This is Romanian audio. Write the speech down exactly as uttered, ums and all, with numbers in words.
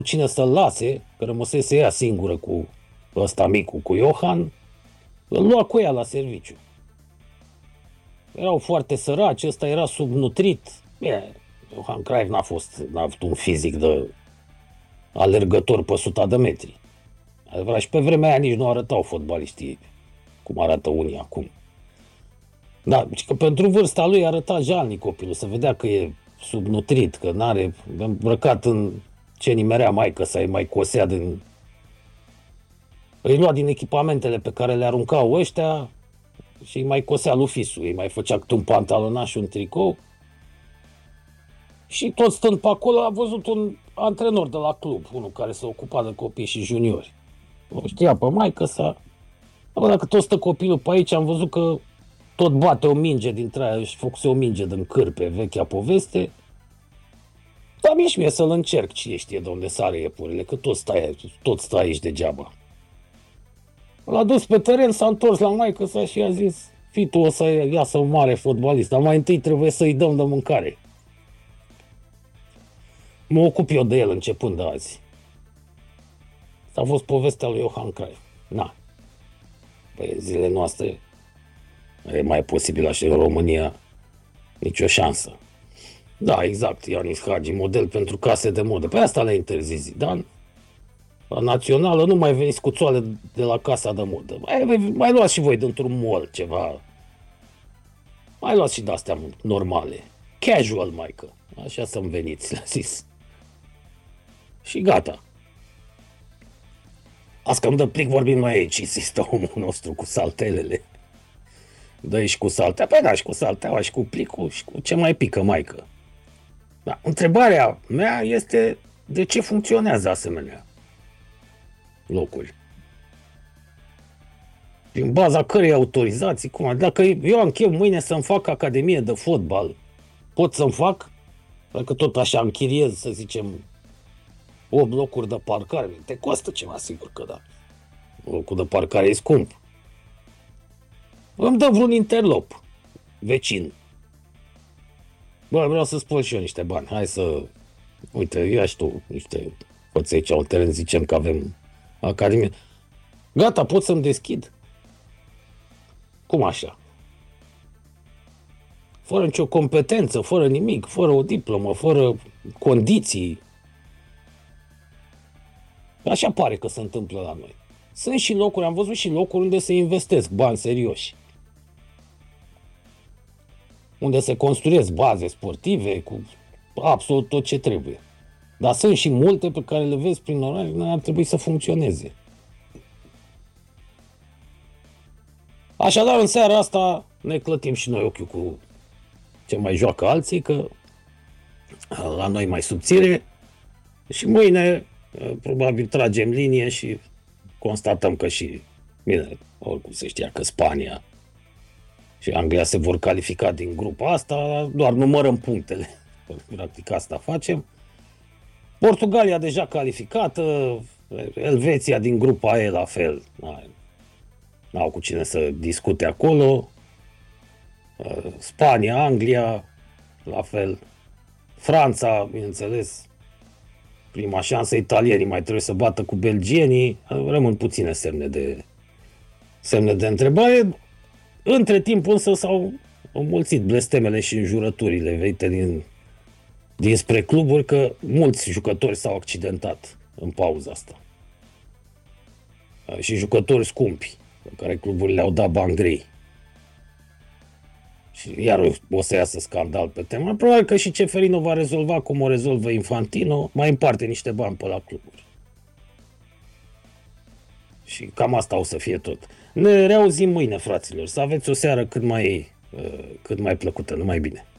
cine să-l lase, că rămăsese ea singură cu ăsta micu, cu Johan, îl lua cu ea la serviciu. Erau foarte săraci, ăsta era subnutrit. Bine, Johan Cruyff n-a fost, n-a avut un fizic de alergător pe suta de metri. Adevărat, și pe vremea aia nici nu arătau fotbaliștii cum arată unii acum. Da, și că pentru vârsta lui arăta jalnic copilul, se vedea că e subnutrit, că n-are, îmbrăcat în ce nimerea maică să-i mai cosea din... Îi lua din echipamentele pe care le aruncau ăștia și îi mai cosea lui Fisu, îi mai făcea câte un pantalonat și un tricou. Și tot stând pe acolo a văzut un antrenor de la club, unul care se ocupa de copii și juniori. O știa pe maică sa. Dar dacă tot stă copilul pe aici, am văzut că tot bate o minge dintre aia, își făcuse o minge din cârpe, vechea poveste. Dar mi-e și mie să-l încerc, cine știe de unde sare iepurile, că tot stai, tot stai aici degeaba. L-a dus pe teren, s-a întors la maică sa și a zis: fii tu, o să iasă un mare fotbalist, dar mai întâi trebuie să-i dăm de mâncare. Mă ocup eu de el începând de azi. Asta a fost povestea lui Johan Cruyff. Na. Păi zilele noastre e mai posibil așa în România nicio șansă. Da, exact, Ianis Hagi, model pentru case de modă. Pe asta le-a interzis, dar la națională nu mai veniți cu țoale de la casa de modă. Mai, mai luați și voi dintr-un mall ceva. Mai luați și de-astea normale. Casual, maică. Așa să-mi veniți, le-a zis. Și gata. Azi că îmi dă plic vorbim noi aici, insistă omul nostru cu saltelele. Dă-i și cu saltea. Păi da, și cu salteaua, și cu plicul, și cu ce mai pică, maică. Da, întrebarea mea este de ce funcționează asemenea locuri. Din baza cărei autorizații, cum? Dacă eu am chef mâine să-mi fac academie de fotbal, pot să-mi fac? Dacă tot așa închiriez, să zicem, opt locuri de parcare, te costă ceva, sigur că da. Locul de parcare e scump. Îmi dă vreun interlop vecin. Bă, vreau să spun și eu niște bani. Hai să... Uite, ia și tu niște făți aici un teren, zicem că avem academie. Gata, pot să-mi deschid. Cum așa? Fără nicio competență, fără nimic, fără o diplomă, fără condiții. Așa pare că se întâmplă la noi. Sunt și locuri, am văzut și locuri unde se investesc bani serioși. Unde se construiesc baze sportive cu absolut tot ce trebuie. Dar sunt și multe pe care le vezi prin oraș, ar trebui să funcționeze. Așadar, în seara asta ne clătim și noi ochiul cu ce mai joacă alții, că la noi mai subțire. Și mâine probabil tragem linie și constatăm că și, bine, oricum se știa că Spania și Anglia se vor califica din grupa asta, doar numărăm punctele. Practic asta facem. Portugalia deja calificată, Elveția din grupa E la fel. N-au cu cine să discute acolo. Spania, Anglia, la fel. Franța, bineînțeles, prima șansă, italienii mai trebuie să bată cu belgienii. Rămân puține semne de, semne de întrebare. Între timp însă s-au înmulțit blestemele și înjurăturile venite din, dinspre cluburi, că mulți jucători s-au accidentat în pauza asta. Și jucători scumpi, pe care cluburile le-au dat bani grei. Și iar o să iasă scandal pe tema. Probabil că și Ceferino va rezolva cum o rezolvă Infantino, mai împarte niște bani pe la cluburi. Și cam asta o să fie tot. Ne reauzim mâine, fraților. Să aveți o seară cât mai, cât mai plăcută. Numai bine.